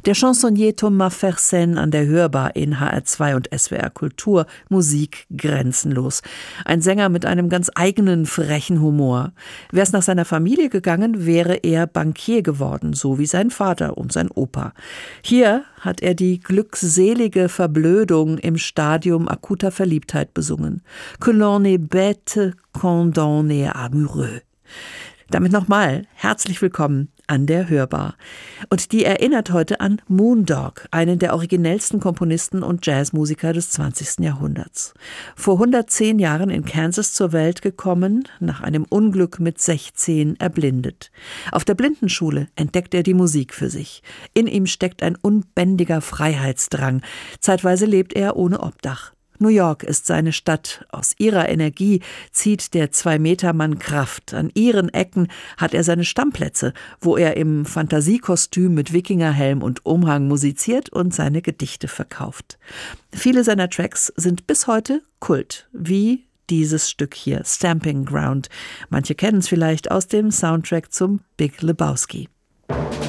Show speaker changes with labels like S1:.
S1: Der Chansonnier Thomas Fersen an der Hörbar in HR2 und SWR Kultur. Musik grenzenlos. Ein Sänger mit einem ganz eigenen, frechen Humor. Wäre es nach seiner Familie gegangen, wäre er Bankier geworden, so wie sein Vater und sein Opa. Hier hat er die glückselige Verblödung im Stadium akuter Verliebtheit besungen. Que l'on est bête quand on est amoureux. Damit nochmal herzlich willkommen an der Hörbar. Und die erinnert heute an Moondog, einen der originellsten Komponisten und Jazzmusiker des 20. Jahrhunderts. Vor 110 Jahren in Kansas zur Welt gekommen, nach einem Unglück mit 16 erblindet. Auf der Blindenschule entdeckt er die Musik für sich. In ihm steckt ein unbändiger Freiheitsdrang. Zeitweise lebt er ohne Obdach. New York ist seine Stadt. Aus ihrer Energie zieht der 2-Meter-Mann Kraft. An ihren Ecken hat er seine Stammplätze, wo er im Fantasiekostüm mit Wikingerhelm und Umhang musiziert und seine Gedichte verkauft. Viele seiner Tracks sind bis heute Kult, wie dieses Stück hier, Stamping Ground. Manche kennen es vielleicht aus dem Soundtrack zum Big Lebowski.